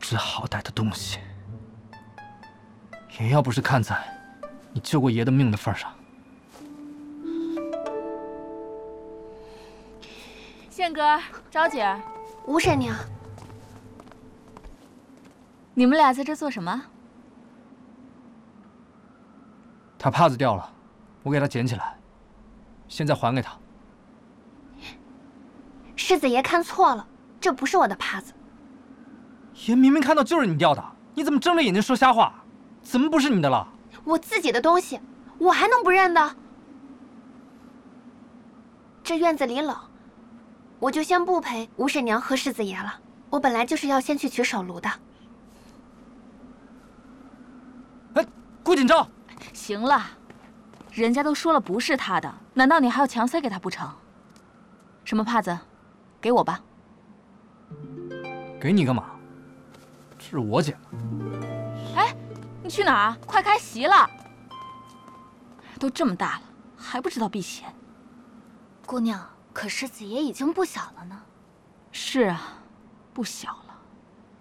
知好歹的东西！也要不是看在你救过爷的命的份上， 宪哥、昭姐， 吴婶娘， 你们俩在这做什么？ 他帕子掉了，我给他捡起来，现在还给他。 世子爷看错了，这不是我的帕子。 爷明明看到就是你掉的，你怎么睁着眼睛说瞎话？怎么不是你的了？ 我自己的东西，我还能不认的？这院子里冷，我就先不陪吴婶娘和世子爷了。我本来就是要先去取手炉的。 哎，顾锦昭， 行了，人家都说了不是他的，难道你还要强塞给他不成？什么帕子，给我吧。 给你干嘛？这是我捡的。 哎，你去哪儿？快开席了！都这么大了，还不知道避嫌。 姑娘，可世子爷已经不小了呢。 是啊，不小了。